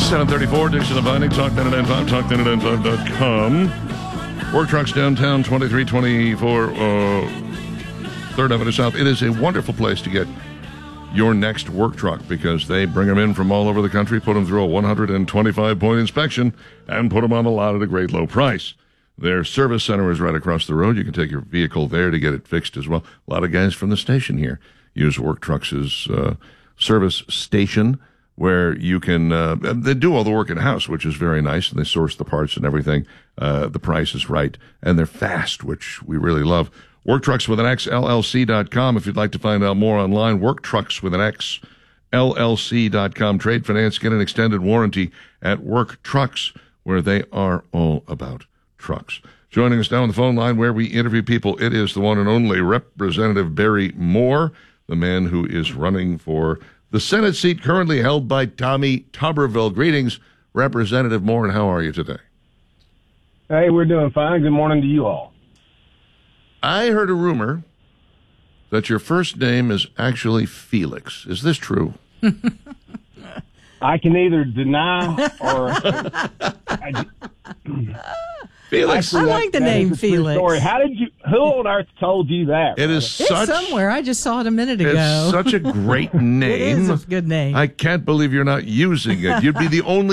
734, Dixon and Vining, Talk 995, talk995.com. Work Trucks downtown, 2324 3rd Avenue South. It is a wonderful place to get your next work truck because they bring them in from all over the country, put them through a 125-point inspection, and put them on the lot at a great low price. Their service center is right across the road. You can take your vehicle there to get it fixed as well. A lot of guys from the station here use Work Trucks' service station, where you can, they do all the work in-house, which is very nice, and they source the parts and everything. The price is right, and they're fast, which we really love. Work Trucks with an X, LLC.com. If you'd like to find out more online, Work Trucks with an X, LLC.com. Trade finance, get an extended warranty at Work Trucks, where they are all about trucks. Joining us now on the phone line where we interview people, it is the one and only Representative Barry Moore, the man who is running for the Senate seat currently held by Tommy Tuberville. Greetings, Representative Moore, and how are you today? Hey, we're doing fine. Good morning to you all. I heard a rumor that your first name is actually Felix. Is this true? I can either deny or... Felix. I like the name Felix. Story. How did you? Who on earth told you that? It is It's somewhere. I just saw it a minute ago. It's such a great name. It is a good name. I can't believe you're not using it. You'd be the only